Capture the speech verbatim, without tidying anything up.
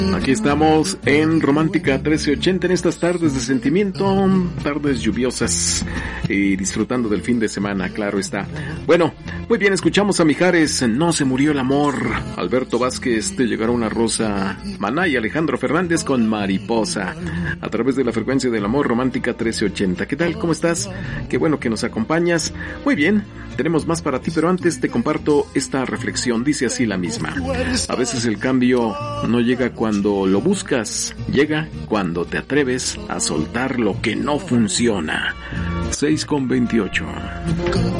Aquí estamos en Romántica trece ochenta en estas tardes de sentimiento, tardes lluviosas y disfrutando del fin de semana, claro está. Bueno, muy bien, escuchamos a Mijares, No se murió el amor. Alberto Vázquez, Te llegará una rosa. Maná y Alejandro Fernández con Mariposa, a través de la frecuencia del amor, Romántica trece ochenta. ¿Qué tal? ¿Cómo estás? Qué bueno que nos acompañas. Muy bien, tenemos más para ti, pero antes te comparto esta reflexión. Dice así la misma: a veces el cambio no llega cuando lo buscas, llega cuando te atreves a soltar lo que no funciona. seis con veintiocho.